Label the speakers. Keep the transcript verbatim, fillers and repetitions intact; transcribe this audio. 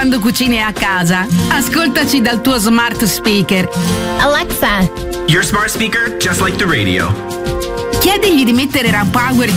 Speaker 1: quando cucini a casa. Ascoltaci dal tuo smart speaker.
Speaker 2: Alexa,
Speaker 3: your smart speaker just like the radio.
Speaker 1: Chiedigli di mettere RAW Power